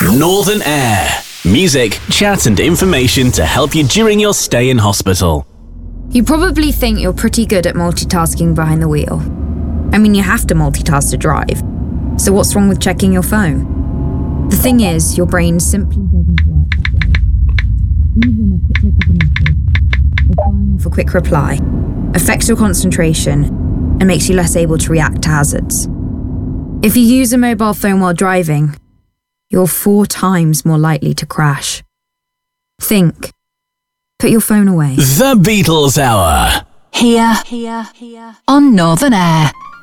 Northern Air. Music, chat and information to help you during your stay in hospital. You probably think you're pretty good at multitasking behind the wheel. I mean, you have to multitask to drive. So what's wrong with checking your phone? The thing is, your brain simply doesn't work that way. Even a quick look at a message, or firing off a quick reply, affects your concentration and makes you less able to react to hazards. If you use a mobile phone while driving, you're 4 times more likely to crash. Think. Put your phone away. The Beatles Hour. Here on Northern Air.